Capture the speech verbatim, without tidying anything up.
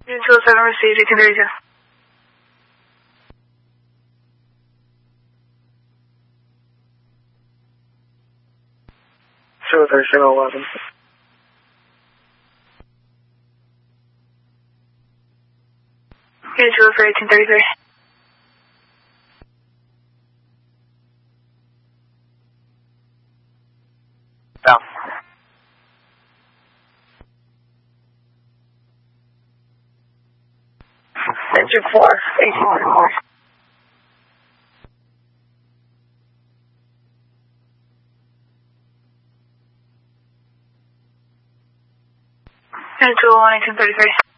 Unit two oh seven received, eighteen thirty-two. two thirty-seven eleven. Unit two oh four, eighteen thirty-three. Down. Engine four, eighteen thirty-four. Unit two oh one, eighteen thirty-three.